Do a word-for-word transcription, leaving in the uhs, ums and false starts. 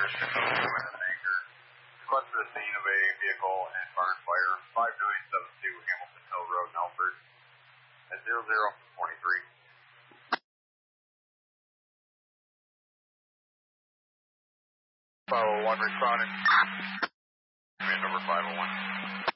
six oh two in an anchor. Request to the scene of a vehicle and barn fire, five nine seven two Hamilton Hill Road, Melford, at zero zero twenty-three. five oh one responding. Command number five oh one.